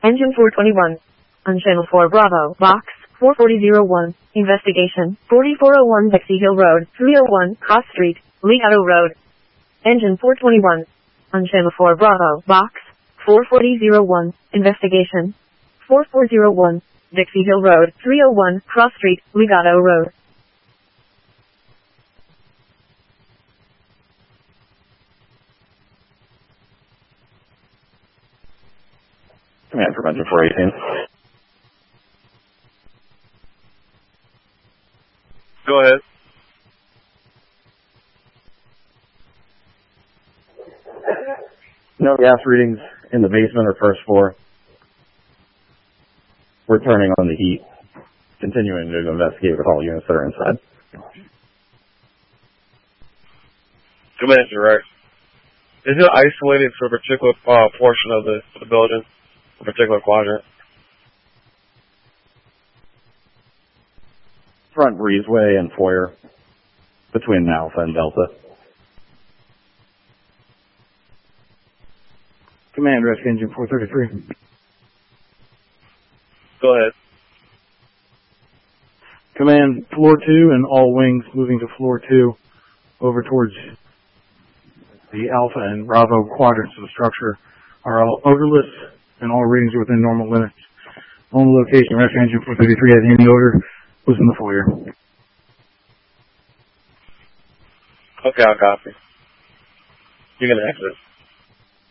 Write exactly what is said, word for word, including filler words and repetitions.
Engine four twenty-one. On Channel four Bravo, Box four four zero one. Investigation, forty-four oh one Dixie Hill Road, three oh one Cross Street, Legato Road. Engine four twenty-one. On Channel four Bravo, Box four four zero one. Investigation, four four zero one. Dixie Hill Road, three oh one Cross Street, Legato Road. Command for Engine four eighteen. Go ahead. No gas readings in the basement or first floor. We're turning on the heat, continuing to investigate with all units that are inside. Command direct. Is it isolated to a particular uh, portion of the, the building, a particular quadrant? Front breezeway and foyer between Alpha and Delta. Command, Rescue Engine four thirty-three. Go ahead. Command, floor two and all wings moving to floor two over towards the Alpha and Bravo quadrants of the structure are all odorless and all readings are within normal limits. On the location, Rescue Engine four thirty-three had any odor was in the foyer. Okay, I'll copy. You can exit.